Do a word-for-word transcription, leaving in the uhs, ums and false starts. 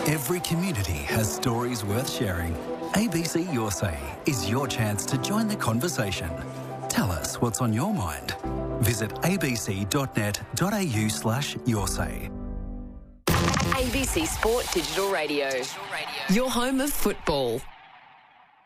Every community has stories worth sharing. A B C Your Say is your chance to join the conversation. Tell us what's on your mind. Visit abc.net.au slash your say. A B C Sport Digital Radio. Your home of football.